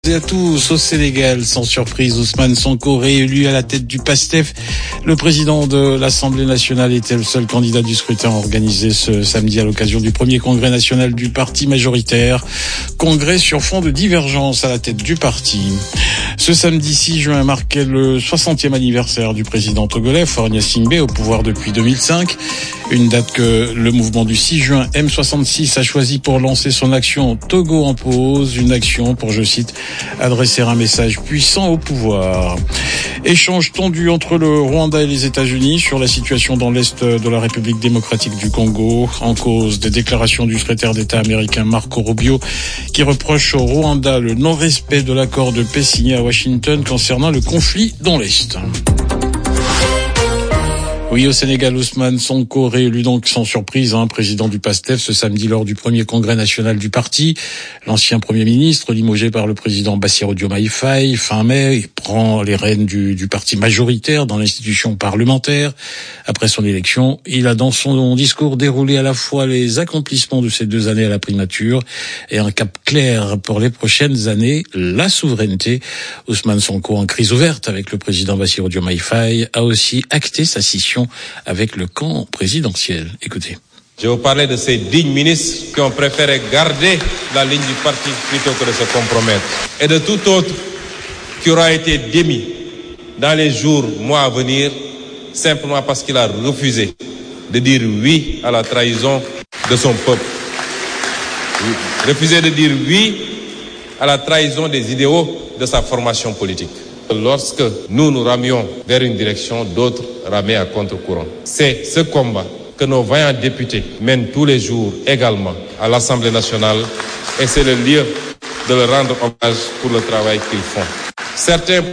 Et à tous, au Sénégal, sans surprise, Ousmane Sonko réélu à la tête du PASTEF. Le président de l'Assemblée nationale était le seul candidat du scrutin organisé ce samedi à l'occasion du premier congrès national du parti majoritaire. Congrès sur fond de divergence à la tête du parti. Ce samedi 6 juin marquait le 60e anniversaire du président togolais Faure Gnassingbé au pouvoir depuis 2005. Une date que le mouvement du 6 juin M66 a choisi pour lancer son action Togo en pause, une action pour, je cite, adresser un message puissant au pouvoir. Échange tendu entre le Rwanda et les États-Unis sur la situation dans l'Est de la République démocratique du Congo, en cause des déclarations du secrétaire d'État américain Marco Rubio qui reproche au Rwanda le non-respect de l'accord de paix signé à Washington concernant le conflit dans l'Est. Oui, au Sénégal, Ousmane Sonko réélu donc sans surprise, président du PASTEF ce samedi lors du premier congrès national du parti. L'ancien Premier ministre, limogé par le président Bassirou Diomaye Faye, fin mai, prend les rênes du parti majoritaire dans l'institution parlementaire. Après son élection, il a dans son discours déroulé à la fois les accomplissements de ces 2 années à la primature et un cap clair pour les prochaines années, la souveraineté. Ousmane Sonko, en crise ouverte avec le président Bassirou Diomaye Faye, a aussi acté sa scission avec le camp présidentiel. Écoutez. Je vais vous parler de ces dignes ministres qui ont préféré garder la ligne du parti plutôt que de se compromettre. Et de tout autre qui aura été démis dans les jours, mois à venir, simplement parce qu'il a refusé de dire oui à la trahison de son peuple. Refusé de dire oui à la trahison des idéaux de sa formation politique. Lorsque nous ramions vers une direction, d'autres ramaient à contre-courant. C'est ce combat que nos vaillants députés mènent tous les jours également à l'Assemblée nationale et c'est le lieu de leur rendre hommage pour le travail qu'ils font. Certains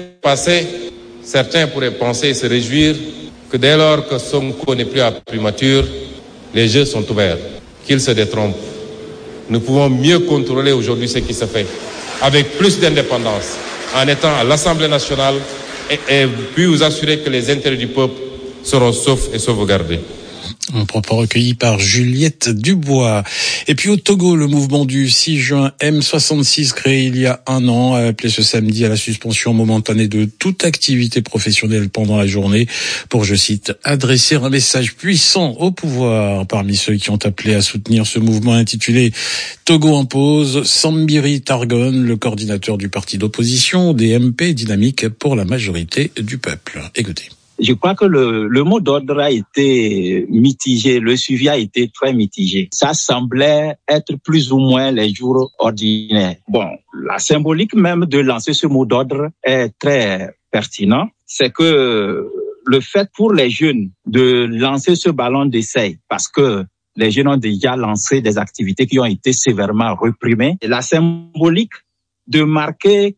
pourraient penser et se réjouir que dès lors que Sonko n'est plus à primature, les jeux sont ouverts, qu'ils se détrompent. Nous pouvons mieux contrôler aujourd'hui ce qui se fait avec plus d'indépendance, en étant à l'Assemblée nationale et puis vous assurer que les intérêts du peuple seront saufs et sauvegardés. Un propos recueilli par Juliette Dubois. Et puis au Togo, le mouvement du 6 juin M66 créé il y a 1 an a appelé ce samedi à la suspension momentanée de toute activité professionnelle pendant la journée pour, je cite, adresser un message puissant au pouvoir. Parmi ceux qui ont appelé à soutenir ce mouvement intitulé Togo en pause, Sambiri Targon, le coordinateur du parti d'opposition DMP Dynamique pour la majorité du peuple. Écoutez. Je crois que le mot d'ordre a été mitigé, le suivi a été très mitigé. Ça semblait être plus ou moins les jours ordinaires. Bon, la symbolique même de lancer ce mot d'ordre est très pertinent. C'est que le fait pour les jeunes de lancer ce ballon d'essai, parce que les jeunes ont déjà lancé des activités qui ont été sévèrement réprimées. Et la symbolique de marquer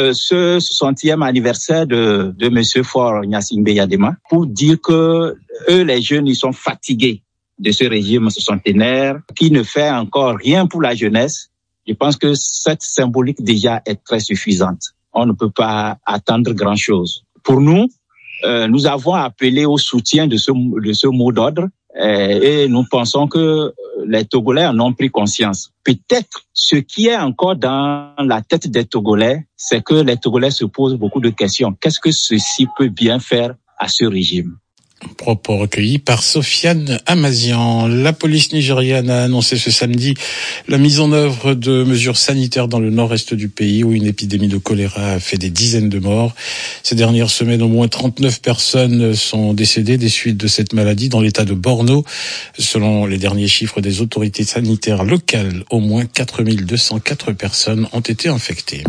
ce 60e anniversaire de monsieur Faure Gnassingbé Yadema pour dire que eux, les jeunes, ils sont fatigués de ce régime soixantenaire qui ne fait encore rien pour la jeunesse. Je pense que cette symbolique déjà est très suffisante. On ne peut pas attendre grand-chose. Pour nous, nous avons appelé au soutien de ce mot d'ordre et nous pensons que les Togolais en ont pris conscience. Peut-être ce qui est encore dans la tête des Togolais, c'est que les Togolais se posent beaucoup de questions. Qu'est-ce que ceci peut bien faire à ce régime ? Propos recueillis par Sofiane Amazian. La police nigériane a annoncé ce samedi la mise en œuvre de mesures sanitaires dans le nord-est du pays où une épidémie de choléra a fait des dizaines de morts. Ces dernières semaines, au moins 39 personnes sont décédées des suites de cette maladie dans l'état de Borno. Selon les derniers chiffres des autorités sanitaires locales, au moins 4204 personnes ont été infectées.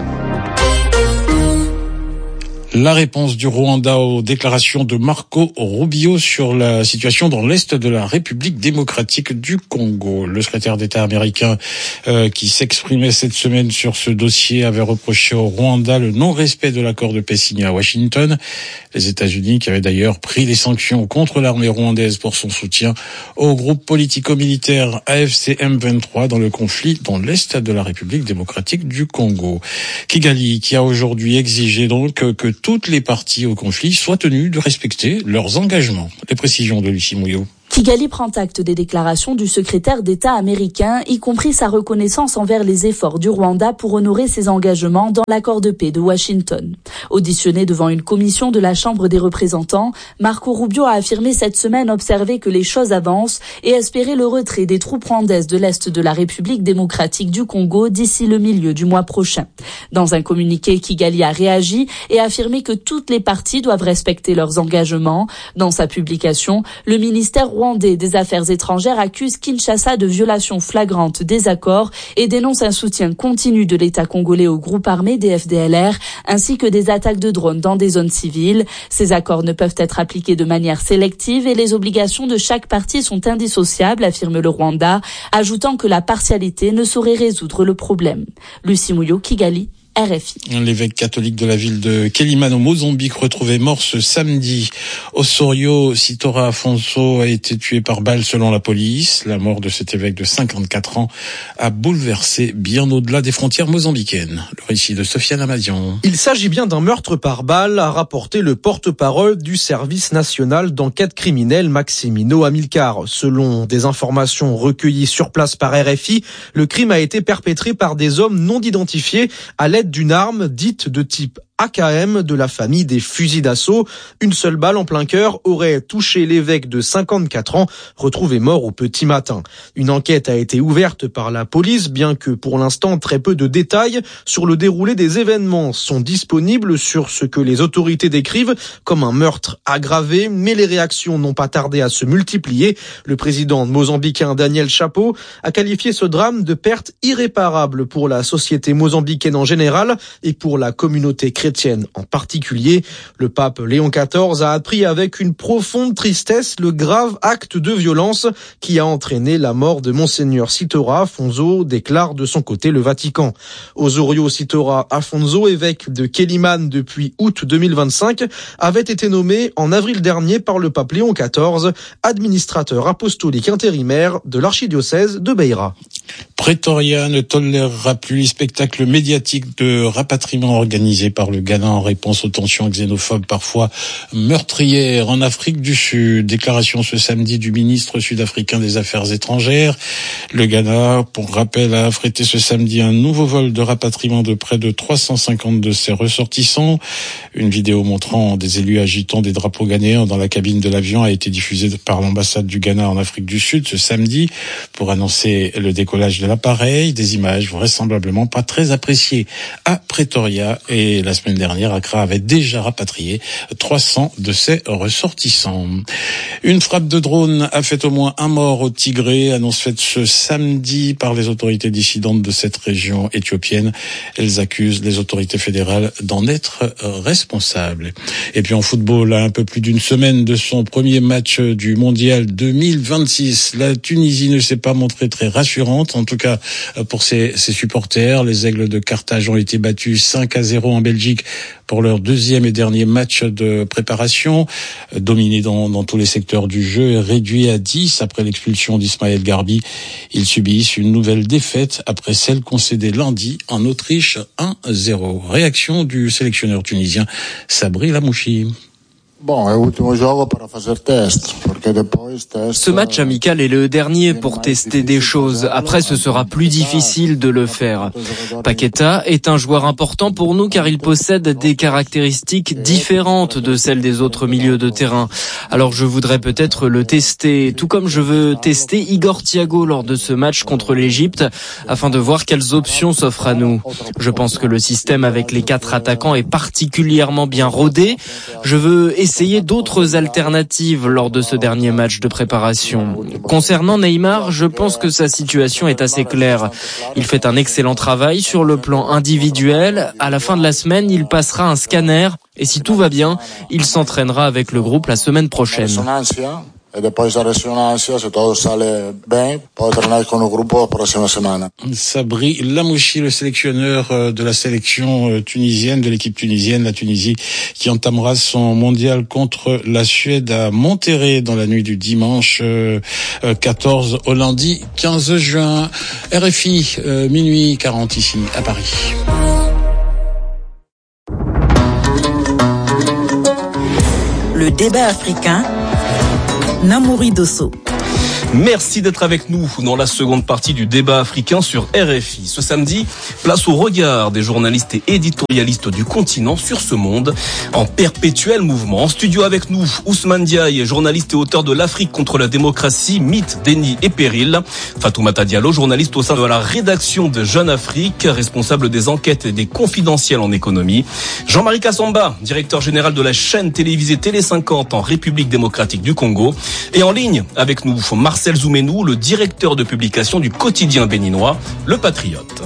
La réponse du Rwanda aux déclarations de Marco Rubio sur la situation dans l'Est de la République démocratique du Congo. Le secrétaire d'État américain qui s'exprimait cette semaine sur ce dossier avait reproché au Rwanda le non-respect de l'accord de paix signé à Washington. Les États-Unis qui avaient d'ailleurs pris des sanctions contre l'armée rwandaise pour son soutien au groupe politico-militaire AFC M23 dans le conflit dans l'Est de la République démocratique du Congo. Kigali qui a aujourd'hui exigé donc que toutes les parties au conflit soient tenues de respecter leurs engagements. Les précisions de Lucie Mouillot. Kigali prend acte des déclarations du secrétaire d'État américain, y compris sa reconnaissance envers les efforts du Rwanda pour honorer ses engagements dans l'accord de paix de Washington. Auditionné devant une commission de la Chambre des représentants, Marco Rubio a affirmé cette semaine observer que les choses avancent et espérer le retrait des troupes rwandaises de l'Est de la République démocratique du Congo d'ici le milieu du mois prochain. Dans un communiqué, Kigali a réagi et affirmé que toutes les parties doivent respecter leurs engagements. Dans sa publication, le ministère rwandais des Affaires étrangères accuse Kinshasa de violation flagrante des accords et dénonce un soutien continu de l'État congolais au groupe armé des FDLR ainsi que des attaques de drones dans des zones civiles. Ces accords ne peuvent être appliqués de manière sélective et les obligations de chaque partie sont indissociables, affirme le Rwanda, ajoutant que la partialité ne saurait résoudre le problème. Lucie Mouillot, Kigali. RFI. L'évêque catholique de la ville de Quelimane au Mozambique retrouvé mort ce samedi. Osorio Sitora Afonso a été tué par balle selon la police. La mort de cet évêque de 54 ans a bouleversé bien au-delà des frontières mozambicaines. Le récit de Sofiane Amadian. Il s'agit bien d'un meurtre par balle, a rapporté le porte-parole du service national d'enquête criminelle Maximino Amilcar. Selon des informations recueillies sur place par RFI, le crime a été perpétré par des hommes non identifiés à l'aide d'une arme dite de type AKM de la famille des fusils d'assaut. Une seule balle en plein cœur aurait touché l'évêque de 54 ans, retrouvé mort au petit matin. Une enquête a été ouverte par la police, bien que pour l'instant très peu de détails sur le déroulé des événements sont disponibles sur ce que les autorités décrivent comme un meurtre aggravé, mais les réactions n'ont pas tardé à se multiplier. Le président mozambicain Daniel Chapo a qualifié ce drame de perte irréparable pour la société mozambicaine en général et pour la communauté chrétienne en particulier. Le pape Léon XIV a appris avec une profonde tristesse le grave acte de violence qui a entraîné la mort de Monseigneur Sitora Afonso, déclare de son côté le Vatican. Osorio Sitora Afonso, évêque de Quelimane depuis août 2025, avait été nommé en avril dernier par le pape Léon XIV, administrateur apostolique intérimaire de l'archidiocèse de Beira. Pretoria ne tolérera plus les spectacles médiatiques de rapatriement organisés par le Ghana en réponse aux tensions xénophobes parfois meurtrières en Afrique du Sud. Déclaration ce samedi du ministre sud-africain des Affaires étrangères. Le Ghana, pour rappel, a affrété ce samedi un nouveau vol de rapatriement de près de 350 de ses ressortissants. Une vidéo montrant des élus agitant des drapeaux ghanéens dans la cabine de l'avion a été diffusée par l'ambassade du Ghana en Afrique du Sud ce samedi pour annoncer le décollage de l'appareil. Des images vraisemblablement pas très appréciées à Pretoria, et la semaine dernière, Accra avait déjà rapatrié 300 de ses ressortissants. Une frappe de drone a fait au moins un mort au Tigré, annonce faite ce samedi par les autorités dissidentes de cette région éthiopienne. Elles accusent les autorités fédérales d'en être responsables. Et puis en football, à un peu plus d'une semaine de son premier match du mondial 2026, la Tunisie ne s'est pas montrée très rassurante, en tout cas pour ses supporters. Les Aigles de Carthage ont été battus 5-0 en Belgique pour leur deuxième et dernier match de préparation, dominé dans tous les secteurs du jeu et réduit à 10 après l'expulsion d'Ismaël Garbi. Ils subissent une nouvelle défaite après celle concédée lundi en Autriche 1-0. Réaction du sélectionneur tunisien Sabri Lamouchi. Ce match amical est le dernier pour tester des choses. Après, ce sera plus difficile de le faire. Paqueta est un joueur important pour nous car il possède des caractéristiques différentes de celles des autres milieux de terrain. Alors je voudrais peut-être le tester, tout comme je veux tester Igor Thiago lors de ce match contre l'Égypte, afin de voir quelles options s'offrent à nous. Je pense que le système avec les 4 attaquants est particulièrement bien rodé. Je veux essayer d'autres alternatives lors de ce dernier match de préparation. Concernant Neymar, je pense que sa situation est assez claire. Il fait un excellent travail sur le plan individuel. À la fin de la semaine, il passera un scanner et si tout va bien, il s'entraînera avec le groupe la semaine prochaine. E depois da ressonância, se todo sale bem, pode treinar com o grupo a próxima semana. Sabri Lamouchi, le sélectionneur de la sélection tunisienne, de l'équipe tunisienne, la Tunisie, qui entamera son mondial contre la Suède à Monterrey dans la nuit du dimanche 14 au lundi 15 juin. RFI, minuit 40 ici à Paris. Le débat africain, Namouri Dosso. Merci d'être avec nous dans la seconde partie du débat africain sur RFI. Ce samedi, place au regard des journalistes et éditorialistes du continent sur ce monde en perpétuel mouvement. En studio avec nous, Ousmane Diaye, journaliste et auteur de L'Afrique contre la démocratie, mythe, déni et péril. Fatoumata Diallo, journaliste au sein de la rédaction de Jeune Afrique, responsable des enquêtes et des confidentiels en économie. Jean-Marie Kassamba, directeur général de la chaîne télévisée Télé 50 en République démocratique du Congo. Et en ligne avec nous, Marcel Zoumenou, le directeur de publication du quotidien béninois, Le Patriote.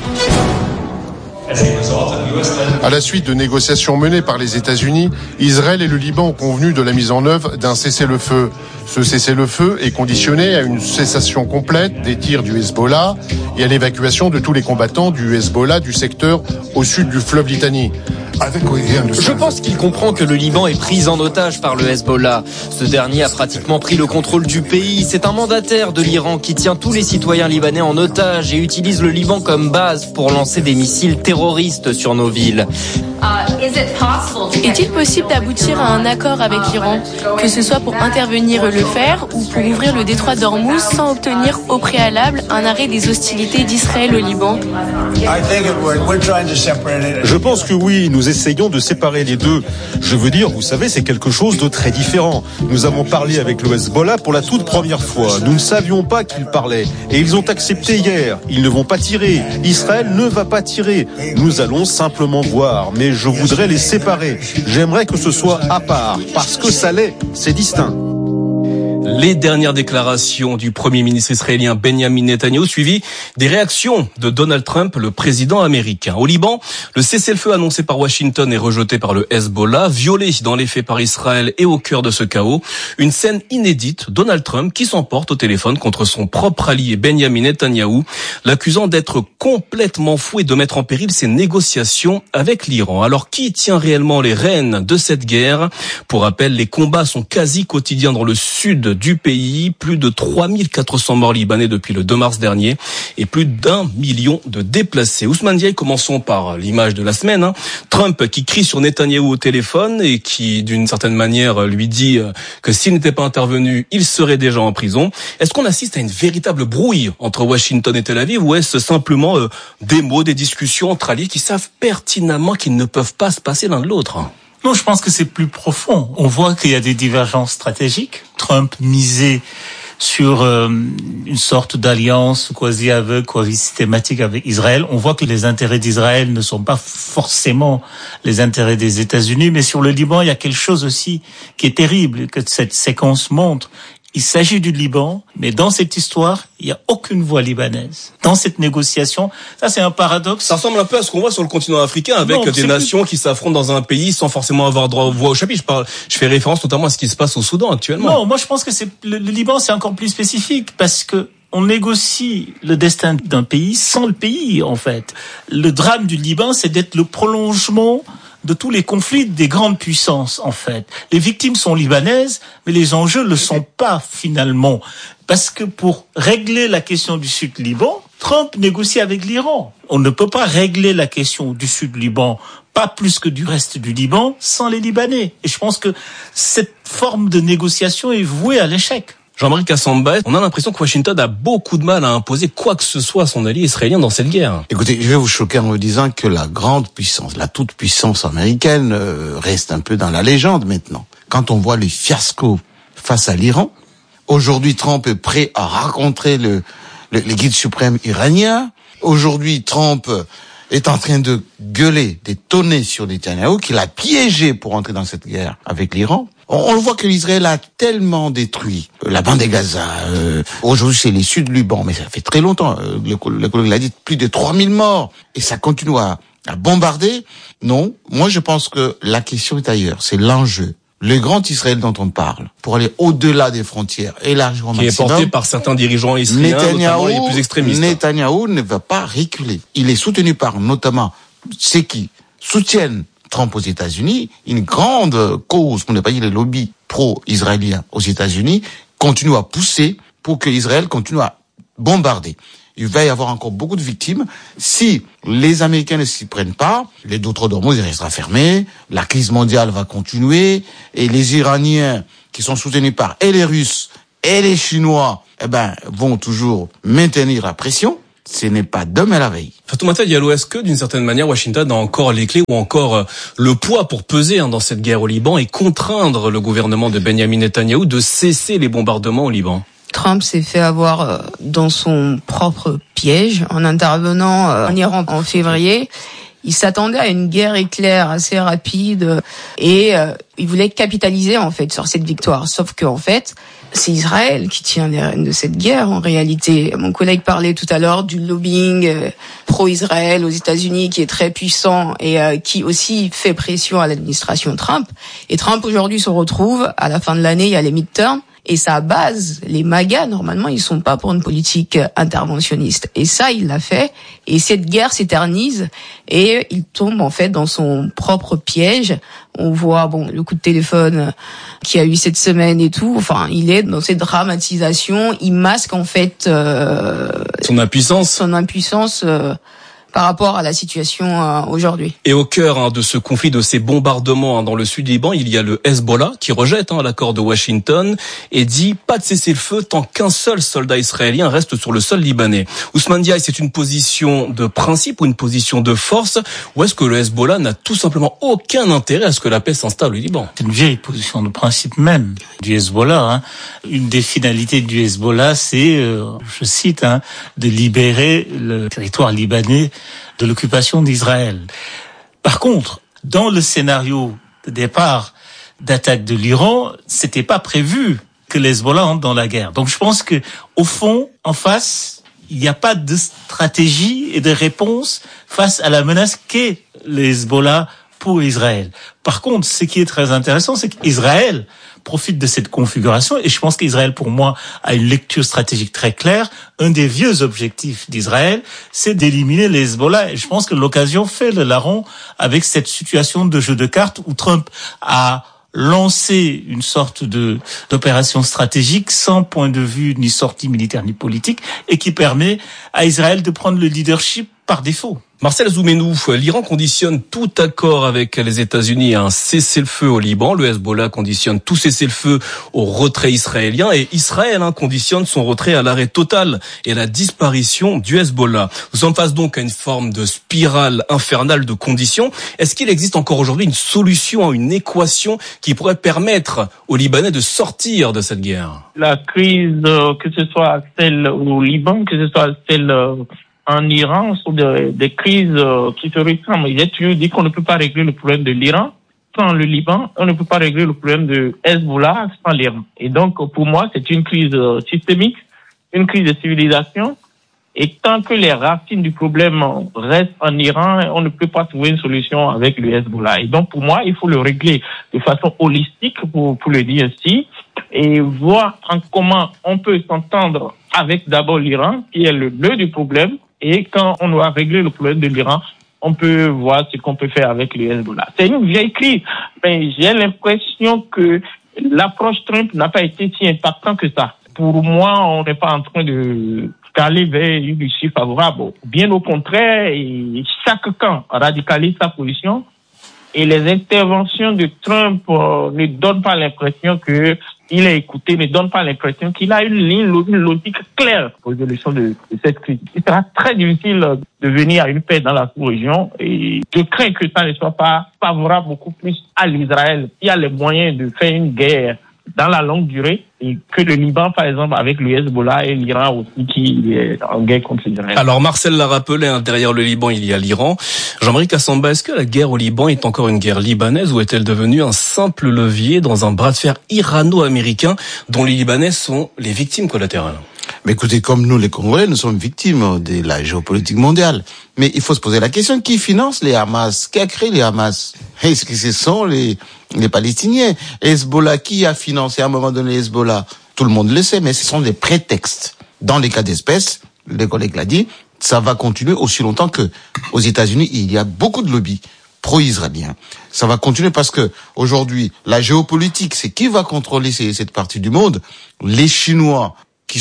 À la suite de négociations menées par les États-Unis, Israël et le Liban ont convenu de la mise en œuvre d'un cessez-le-feu. Ce cessez-le-feu est conditionné à une cessation complète des tirs du Hezbollah et à l'évacuation de tous les combattants du Hezbollah du secteur au sud du fleuve Litani. Je pense qu'il comprend que le Liban est pris en otage par le Hezbollah. Ce dernier a pratiquement pris le contrôle du pays. C'est un mandataire de l'Iran qui tient tous les citoyens libanais en otage et utilise le Liban comme base pour lancer des missiles terroristes sur nos villes. Est-il possible d'aboutir à un accord avec l'Iran, que ce soit pour intervenir et le faire ou pour ouvrir le détroit d'Ormuz sans obtenir au préalable un arrêt des hostilités d'Israël au Liban? Je pense que oui, nous essayons de séparer les deux. Je veux dire, vous savez, c'est quelque chose de très différent. Nous avons parlé avec le Hezbollah pour la toute première fois. Nous ne savions pas qu'ils parlaient. Et ils ont accepté hier. Ils ne vont pas tirer. Israël ne va pas tirer. Nous allons simplement voir. Mais je voudrais les séparer. J'aimerais que ce soit à part. Parce que ça l'est. C'est distinct. Les dernières déclarations du Premier ministre israélien Benjamin Netanyahu, suivies des réactions de Donald Trump, le président américain. Au Liban, le cessez-le-feu annoncé par Washington est rejeté par le Hezbollah, violé dans les faits par Israël et au cœur de ce chaos. Une scène inédite, Donald Trump qui s'emporte au téléphone contre son propre allié Benjamin Netanyahu, l'accusant d'être complètement fou et de mettre en péril ses négociations avec l'Iran. Alors qui tient réellement les rênes de cette guerre? Pour rappel, les combats sont quasi quotidiens dans le sud du pays, plus de 3400 morts libanais depuis le 2 mars dernier et plus d'1 million de déplacés. Ousmane Diaye, commençons par l'image de la semaine. Trump qui crie sur Netanyahou au téléphone et qui, d'une certaine manière, lui dit que s'il n'était pas intervenu, il serait déjà en prison. Est-ce qu'on assiste à une véritable brouille entre Washington et Tel Aviv ou est-ce simplement des mots, des discussions entre alliés qui savent pertinemment qu'ils ne peuvent pas se passer l'un de l'autre? Non, je pense que c'est plus profond. On voit qu'il y a des divergences stratégiques. Trump misait sur une sorte d'alliance quasi aveugle, quasi systématique avec Israël. On voit que les intérêts d'Israël ne sont pas forcément les intérêts des États-Unis, mais sur le Liban, il y a quelque chose aussi qui est terrible, que cette séquence montre. Il s'agit du Liban, mais dans cette histoire, il n'y a aucune voix libanaise. Dans cette négociation, ça c'est un paradoxe. Ça ressemble un peu à ce qu'on voit sur le continent africain, avec des nations qui s'affrontent dans un pays sans forcément avoir droit aux voix au chapitre. Je fais référence notamment à ce qui se passe au Soudan actuellement. Non, moi je pense que le Liban c'est encore plus spécifique, parce que on négocie le destin d'un pays sans le pays, en fait. Le drame du Liban, c'est d'être le prolongement de tous les conflits des grandes puissances, en fait. Les victimes sont libanaises, mais les enjeux ne le sont pas, finalement. Parce que pour régler la question du Sud-Liban, Trump négocie avec l'Iran. On ne peut pas régler la question du Sud-Liban, pas plus que du reste du Liban, sans les Libanais. Et je pense que cette forme de négociation est vouée à l'échec. Jean-Marie Kassamba, on a l'impression que Washington a beaucoup de mal à imposer quoi que ce soit à son allié israélien dans cette guerre. Écoutez, je vais vous choquer en vous disant que la grande puissance, la toute puissance américaine reste un peu dans la légende maintenant. Quand on voit les fiascos face à l'Iran, aujourd'hui Trump est prêt à rencontrer le guide suprême iranien. Aujourd'hui Trump est en train de gueuler, de tonner sur Netanyahou qu'il a piégé pour entrer dans cette guerre avec l'Iran. On le voit que l'Israël a tellement détruit la bande de Gaza. Aujourd'hui, c'est les Sud Liban, mais ça fait très longtemps. Le collègue l'a dit, plus de 3000 morts. Et ça continue à bombarder. Non, moi je pense que la question est ailleurs. C'est l'enjeu. Le grand Israël dont on parle, pour aller au-delà des frontières, élargir au maximum. Qui est porté par certains dirigeants israéliens, notamment les plus extrémistes. Netanyahou ne va pas reculer. Il est soutenu par notamment ceux qui soutiennent Trump aux États-Unis. Une grande cause, pour ne pas dire les lobbies pro-israéliens aux États-Unis, continue à pousser pour que Israël continue à bombarder. Il va y avoir encore beaucoup de victimes. Si les Américains ne s'y prennent pas, les d'autres d'Ormuz restera fermé, la crise mondiale va continuer, et les Iraniens, qui sont soutenus par et les Russes et les Chinois, vont toujours maintenir la pression. Ce n'est pas demain la veille. Fatoumata Diallo, est-ce que d'une certaine manière Washington a encore les clés ou encore le poids pour peser dans cette guerre au Liban et contraindre le gouvernement de Benyamin Netanyahou de cesser les bombardements au Liban? Trump s'est fait avoir dans son propre piège en intervenant en Iran en février. Il s'attendait à une guerre éclair assez rapide et il voulait capitaliser en fait sur cette victoire. Sauf que en fait, c'est Israël qui tient les rênes de cette guerre en réalité. Mon collègue parlait tout à l'heure du lobbying pro-Israël aux États-Unis qui est très puissant et qui aussi fait pression à l'administration Trump. Et Trump aujourd'hui se retrouve à la fin de l'année, il y a les midterms. Et sa base, les MAGA, normalement, ils sont pas pour une politique interventionniste. Et ça, il l'a fait. Et cette guerre s'éternise et il tombe, en fait, dans son propre piège. On voit, le coup de téléphone qu'il y a eu cette semaine et tout. Enfin, il est dans cette dramatisation. Il masque, en fait, son impuissance. Par rapport à la situation aujourd'hui. Et au cœur de ce conflit, de ces bombardements dans le sud du Liban, il y a le Hezbollah qui rejette l'accord de Washington et dit pas de cessez-le-feu tant qu'un seul soldat israélien reste sur le sol libanais. Ousmane Diaye, c'est une position de principe ou une position de force, ou est-ce que le Hezbollah n'a tout simplement aucun intérêt à ce que la paix s'installe au Liban? C'est une vieille position de principe même du Hezbollah. Une des finalités du Hezbollah, c'est, je cite, de libérer le territoire libanais de l'occupation d'Israël. Par contre, dans le scénario de départ d'attaque de l'Iran, c'était pas prévu que le Hezbollah entre dans la guerre. Donc je pense que, au fond, en face, il n'y a pas de stratégie et de réponse face à la menace qu'est le Hezbollah pour Israël. Par contre, ce qui est très intéressant, c'est qu'Israël profite de cette configuration et je pense qu'Israël, pour moi, a une lecture stratégique très claire. Un des vieux objectifs d'Israël, c'est d'éliminer les Hezbollah et je pense que l'occasion fait le larron avec cette situation de jeu de cartes où Trump a lancé une sorte d'opération stratégique sans point de vue ni sortie militaire ni politique et qui permet à Israël de prendre le leadership par défaut. Marcel Zoumenou, l'Iran conditionne tout accord avec les États-Unis à un cessez-le-feu au Liban. Le Hezbollah conditionne tout cessez-le-feu au retrait israélien et Israël conditionne son retrait à l'arrêt total et à la disparition du Hezbollah. Nous sommes face donc à une forme de spirale infernale de conditions. Est-ce qu'il existe encore aujourd'hui une solution, une équation qui pourrait permettre aux Libanais de sortir de cette guerre? La crise, que ce soit celle au Liban, que ce soit celle en Iran, sont des crises qui se ressemblent. Il est toujours dit qu'on ne peut pas régler le problème de l'Iran sans le Liban, on ne peut pas régler le problème de Hezbollah sans l'Iran. Et donc, pour moi, c'est une crise systémique, une crise de civilisation. Et tant que les racines du problème restent en Iran, on ne peut pas trouver une solution avec le Hezbollah. Et donc, pour moi, il faut le régler de façon holistique, pour le dire ainsi, et voir comment on peut s'entendre avec d'abord l'Iran, qui est le nœud du problème. Et quand on doit régler le problème de l'Iran, on peut voir ce qu'on peut faire avec le Hezbollah. C'est une vieille crise, mais j'ai l'impression que l'approche Trump n'a pas été si impactante que ça. Pour moi, on n'est pas en train de d'aller vers une issue favorable. Bien au contraire, et chaque camp radicalise sa position. Et les interventions de Trump ne donnent pas l'impression que il est écouté, ne donne pas l'impression qu'il a une logique claire pour la résolution de cette crise. Il sera très difficile de venir à une paix dans la sous-région et je crains que ça ne soit pas favorable beaucoup plus à l'Israël. Il y a les moyens de faire une guerre dans la longue durée et que le Liban, par exemple, avec le Hezbollah et l'Iran aussi qui est en guerre contre Israël. Alors Marcel l'a rappelé, derrière le Liban, il y a l'Iran. Jean-Marie Kassamba, est-ce que la guerre au Liban est encore une guerre libanaise ou est-elle devenue un simple levier dans un bras de fer irano-américain dont les Libanais sont les victimes collatérales? Mais écoutez, comme nous les Congolais, nous sommes victimes de la géopolitique mondiale. Mais il faut se poser la question, qui finance les Hamas? Qui a créé les Hamas? Est-ce que ce sont les Palestiniens? Hezbollah, qui a financé à un moment donné Hezbollah? Tout le monde le sait, mais ce sont des prétextes. Dans les cas d'espèce, le collègue l'a dit, ça va continuer aussi longtemps que aux États-Unis, il y a beaucoup de lobbies pro-israéliens. Ça va continuer parce que aujourd'hui, la géopolitique, c'est qui va contrôler cette partie du monde? Les Chinois, qui sont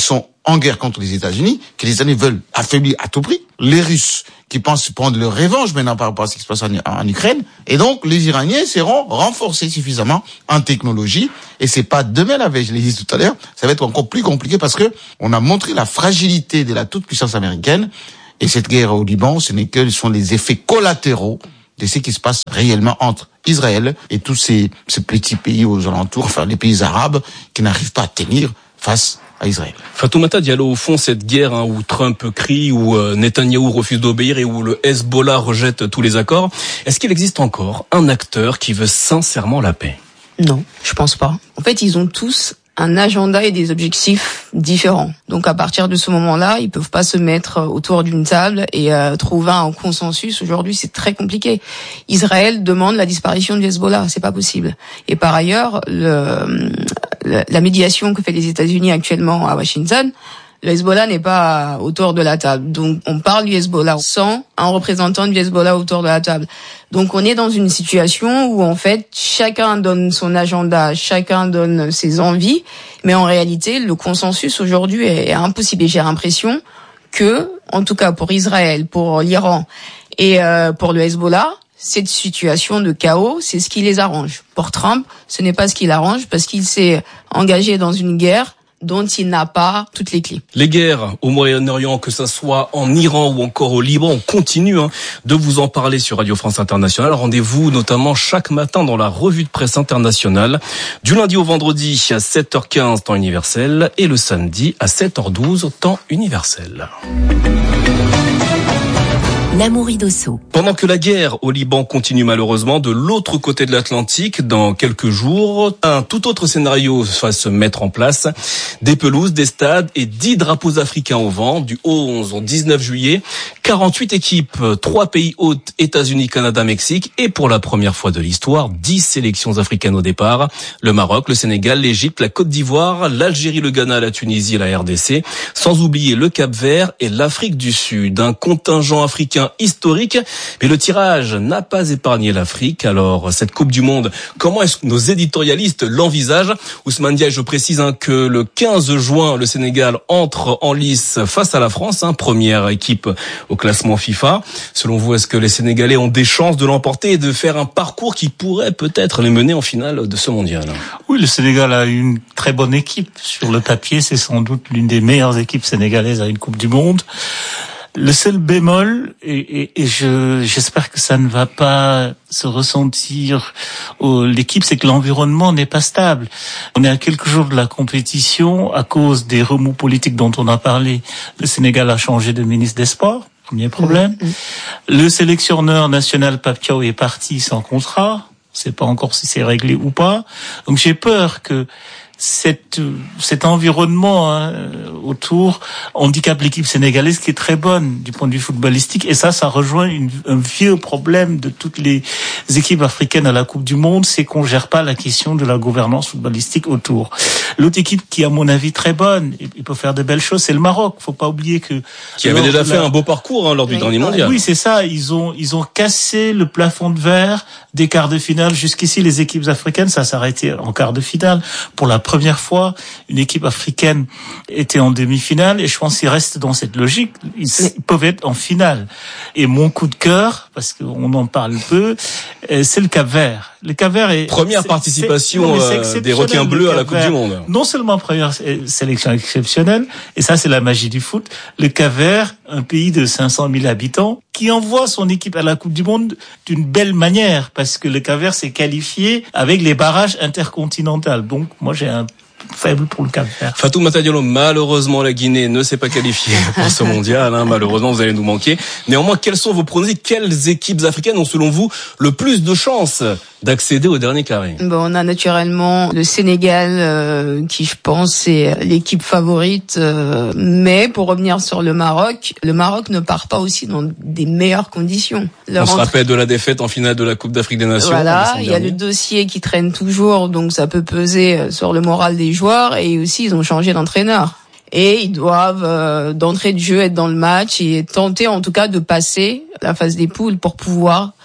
en guerre contre les États-Unis, que les États-Unis veulent affaiblir à tout prix. Les Russes qui pensent prendre leur revanche maintenant par rapport à ce qui se passe en Ukraine. Et donc, les Iraniens seront renforcés suffisamment en technologie. Et c'est pas demain la veille, je l'ai dit tout à l'heure, ça va être encore plus compliqué parce que on a montré la fragilité de la toute-puissance américaine. Et cette guerre au Liban, ce n'est que sont les effets collatéraux de ce qui se passe réellement entre Israël et tous ces petits pays aux alentours, enfin les pays arabes qui n'arrivent pas à tenir face à Israël. Fatoumata Diallo, au fond, cette guerre où Trump crie, où Netanyahou refuse d'obéir et où le Hezbollah rejette tous les accords, est-ce qu'il existe encore un acteur qui veut sincèrement la paix? Non, je pense pas. En fait, ils ont tous un agenda et des objectifs différents. Donc à partir de ce moment-là, ils peuvent pas se mettre autour d'une table et trouver un consensus. Aujourd'hui, c'est très compliqué. Israël demande la disparition du Hezbollah, c'est pas possible. Et par ailleurs, la médiation que fait les États-Unis actuellement à Washington, le Hezbollah n'est pas autour de la table. Donc, on parle du Hezbollah sans un représentant du Hezbollah autour de la table. Donc, on est dans une situation où, en fait, chacun donne son agenda, chacun donne ses envies. Mais en réalité, le consensus aujourd'hui est impossible. Et j'ai l'impression que, en tout cas pour Israël, pour l'Iran et pour le Hezbollah, cette situation de chaos, c'est ce qui les arrange. Pour Trump, ce n'est pas ce qui l'arrange parce qu'il s'est engagé dans une guerre dont il n'a pas toutes les clés. Les guerres au Moyen-Orient, que ça soit en Iran ou encore au Liban, on continue de vous en parler sur Radio France Internationale. Rendez-vous notamment chaque matin dans la revue de presse internationale, du lundi au vendredi à 7h15 temps universel et le samedi à 7h12 temps universel. Namouri Dosso. Pendant que la guerre au Liban continue malheureusement, de l'autre côté de l'Atlantique, dans quelques jours, un tout autre scénario va se mettre en place. Des pelouses, des stades et 10 drapeaux africains au vent, du 11 au 19 juillet. 48 équipes, 3 pays hôtes, États-Unis, Canada, Mexique. Et pour la première fois de l'histoire, 10 sélections africaines au départ. Le Maroc, le Sénégal, l'Égypte, la Côte d'Ivoire, l'Algérie, le Ghana, la Tunisie et la RDC. Sans oublier le Cap-Vert et l'Afrique du Sud. Un contingent africain historique, mais le tirage n'a pas épargné l'Afrique. Alors, cette Coupe du Monde, comment est-ce que nos éditorialistes l'envisagent? Ousmane Diaye, je précise que le 15 juin, le Sénégal entre en lice face à la France, première équipe au classement FIFA. Selon vous, est-ce que les Sénégalais ont des chances de l'emporter et de faire un parcours qui pourrait peut-être les mener en finale de ce mondial? Oui, le Sénégal a une très bonne équipe. Sur le papier, c'est sans doute l'une des meilleures équipes sénégalaises à une Coupe du Monde. Le seul bémol, et j'espère que ça ne va pas se ressentir l'équipe, c'est que l'environnement n'est pas stable. On est à quelques jours de la compétition à cause des remous politiques dont on a parlé. Le Sénégal a changé de ministre des Sports, premier problème. Le sélectionneur national Pape Thiaw est parti sans contrat. On ne sait pas encore si c'est réglé ou pas. Donc j'ai peur que cet environnement autour handicape l'équipe sénégalaise qui est très bonne du point de vue footballistique, et ça rejoint un vieux problème de toutes les équipes africaines à la Coupe du Monde, c'est qu'on gère pas la question de la gouvernance footballistique autour. L'autre équipe qui est à mon avis très bonne et peut faire de belles choses, c'est le Maroc. Faut pas oublier qui avait déjà fait un beau parcours lors du dernier mondial. Oui, c'est ça, ils ont cassé le plafond de verre des quarts de finale. Jusqu'ici, les équipes africaines, ça s'arrêtait en quart de finale. Pour la première fois, une équipe africaine était en demi-finale, et je pense qu'ils restent dans cette logique. Ils peuvent être en finale. Et mon coup de cœur, parce qu'on en parle peu, c'est le Cap-Vert. Le Cap-Vert est première participation des requins bleus à la Coupe du Monde. Non seulement première sélection exceptionnelle, et ça c'est la magie du foot. Le Cap-Vert, un pays de 500 000 habitants, qui envoie son équipe à la Coupe du Monde d'une belle manière, parce que le Cap-Vert s'est qualifié avec les barrages intercontinentaux. Donc moi j'ai un faible pour le Cap-Vert. Fatoumata Diallo, malheureusement la Guinée ne s'est pas qualifiée pour ce mondial, malheureusement vous allez nous manquer. Néanmoins, quels sont vos pronostics? Quelles équipes africaines ont selon vous le plus de chances d'accéder au dernier carré? On a naturellement le Sénégal qui, je pense, est l'équipe favorite. Mais pour revenir sur le Maroc ne part pas aussi dans des meilleures conditions. On se rappelle de la défaite en finale de la Coupe d'Afrique des Nations. Voilà, il y a le dossier qui traîne toujours, donc ça peut peser sur le moral des joueurs, et aussi ils ont changé d'entraîneur. Et ils doivent, d'entrée de jeu, être dans le match et tenter en tout cas de passer la phase des poules pour pouvoir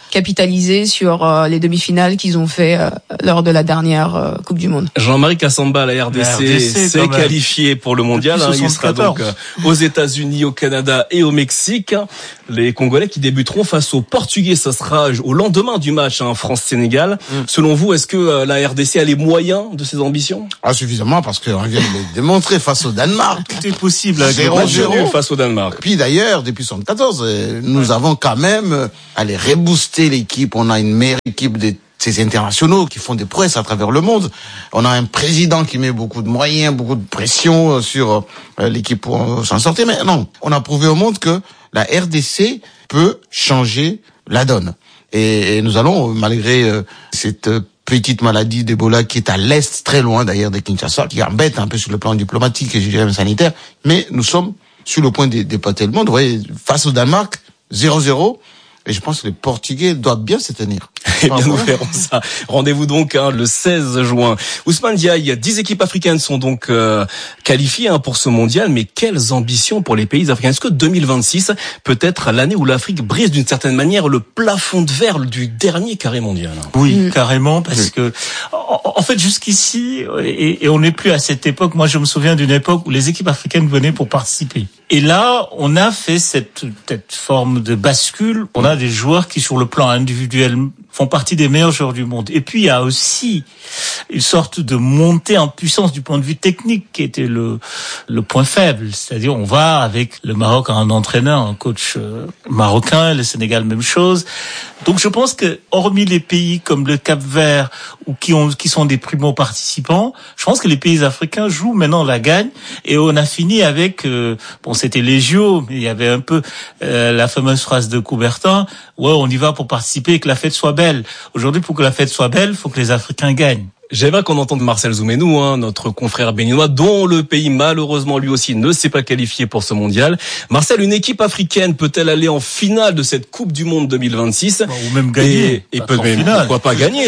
capitaliser sur les demi-finales qu'ils ont fait lors de la dernière Coupe du Monde. Jean-Marie Kassamba, la RDC s'est qualifiée pour le mondial. Il sera donc aux États-Unis, au Canada et au Mexique. Les Congolais qui débuteront face aux Portugais, ça sera au lendemain du match France-Sénégal. Selon vous, est-ce que la RDC a les moyens de ses ambitions? Suffisamment, parce qu'on vient de le démontrer face au Danemark. Tout est possible avec 0-0 face au Danemark. Puis d'ailleurs, depuis 1974, nous avons quand même rebooster l'équipe. On a une meilleure équipe de ces internationaux qui font des prouesses à travers le monde. On a un président qui met beaucoup de moyens, beaucoup de pression sur l'équipe pour s'en sortir. Mais non, on a prouvé au monde que la RDC peut changer la donne. Et nous allons, malgré cette petite maladie d'Ebola qui est à l'est, très loin d'ailleurs de Kinshasa, qui embête un peu sur le plan diplomatique et je dirais même sanitaire, mais nous sommes sur le point d'épater le monde. Vous voyez, face au Danemark, 0-0. Et je pense que les Portugais doivent bien se tenir. Eh bien, nous verrons ça. Rendez-vous donc le 16 juin. Ousmane Diaye, 10 équipes africaines sont donc qualifiées pour ce mondial, mais quelles ambitions pour les pays africains? Est-ce que 2026 peut être l'année où l'Afrique brise d'une certaine manière le plafond de verre du dernier carré mondial? Oui, carrément, parce que en fait jusqu'ici, et on n'est plus à cette époque, moi je me souviens d'une époque où les équipes africaines venaient pour participer. Et là, on a fait cette forme de bascule. On a des joueurs qui, sur le plan individuel, font partie des meilleurs joueurs du monde. Et puis, il y a aussi une sorte de montée en puissance du point de vue technique qui était le point faible. C'est-à-dire, on va avec le Maroc un entraîneur, un coach marocain, le Sénégal, même chose. Donc, je pense que, hormis les pays comme le Cap-Vert ou qui sont des primo-participants, je pense que les pays africains jouent maintenant la gagne. Et on a fini avec, c'était les JO, mais il y avait un peu la fameuse phrase de Coubertin, ouais, on y va pour participer et que la fête soit belle. Aujourd'hui, pour que la fête soit belle, il faut que les Africains gagnent. J'aimerais qu'on entende Marcel Zoumenou, notre confrère béninois, dont le pays, malheureusement, lui aussi, ne s'est pas qualifié pour ce mondial. Marcel, une équipe africaine peut-elle aller en finale de cette Coupe du Monde 2026? Ou même gagner. Et pourquoi pas gagner?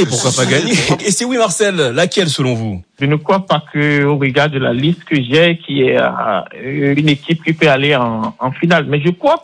Et si oui, Marcel, laquelle selon vous? Je ne crois pas que, au regard de la liste que j'ai, qu'il y ait une équipe qui peut aller en finale. Mais je crois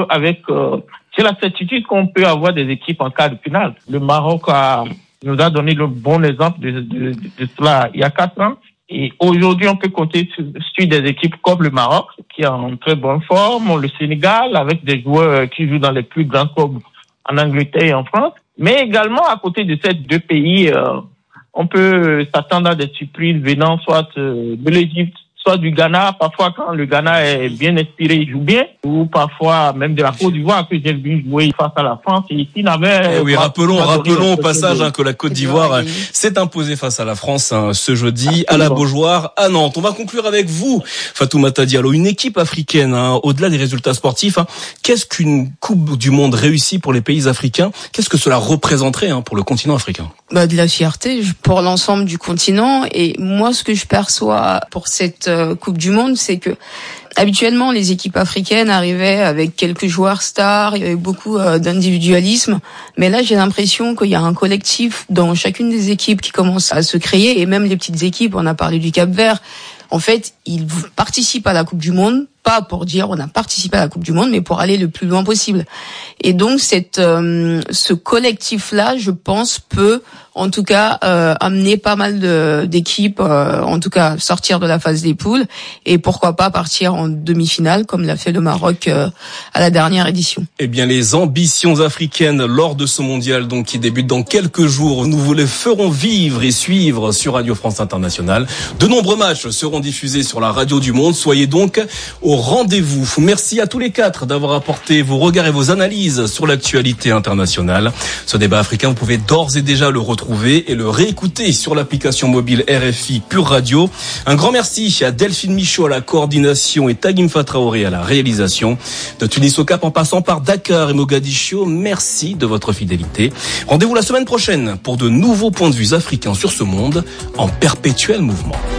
j'ai la certitude qu'on peut avoir des équipes en quart de finale. Le Maroc nous a donné le bon exemple de cela il y a 4 ans. Et aujourd'hui, on peut compter sur des équipes comme le Maroc, qui est en très bonne forme, le Sénégal, avec des joueurs qui jouent dans les plus grands clubs en Angleterre et en France. Mais également, à côté de ces deux pays, on peut s'attendre à des surprises venant soit de l'Égypte, soit du Ghana. Parfois, quand le Ghana est bien inspiré, il joue bien. Ou parfois, même de la Côte d'Ivoire, que j'ai vu jouer face à la France. Et ici, rappelons au passage que la Côte d'Ivoire s'est imposée face à la France ce jeudi à la Beaujoire, à Nantes. On va conclure avec vous, Fatoumata Diallo. Une équipe africaine, au-delà des résultats sportifs, qu'est-ce qu'une Coupe du Monde réussie pour les pays africains? Qu'est-ce que cela représenterait pour le continent africain? De la fierté pour l'ensemble du continent. Et moi, ce que je perçois pour cette Coupe du Monde, c'est que habituellement, les équipes africaines arrivaient avec quelques joueurs stars, il y avait beaucoup d'individualisme. Mais là, j'ai l'impression qu'il y a un collectif dans chacune des équipes qui commence à se créer. Et même les petites équipes, on a parlé du Cap-Vert, en fait, ils participent à la Coupe du Monde, pas pour dire on a participé à la Coupe du Monde, mais pour aller le plus loin possible. Et donc, ce collectif-là, je pense, peut en tout cas amener pas mal d'équipes, en tout cas sortir de la phase des poules, et pourquoi pas partir en demi-finale comme l'a fait le Maroc à la dernière édition. Eh bien, les ambitions africaines lors de ce mondial, donc qui débute dans quelques jours, nous vous les ferons vivre et suivre sur Radio France Internationale. De nombreux matchs seront diffusés sur la radio du monde. Soyez donc au rendez-vous. Merci à tous les 4 d'avoir apporté vos regards et vos analyses sur l'actualité internationale. Ce débat africain, vous pouvez d'ores et déjà le retrouver et le réécouter sur l'application mobile RFI Pure Radio. Un grand merci à Delphine Michaud à la coordination et Tagim Fatraoré à la réalisation. De Tunis au Cap en passant par Dakar et Mogadiscio, merci de votre fidélité. Rendez-vous la semaine prochaine pour de nouveaux points de vue africains sur ce monde en perpétuel mouvement.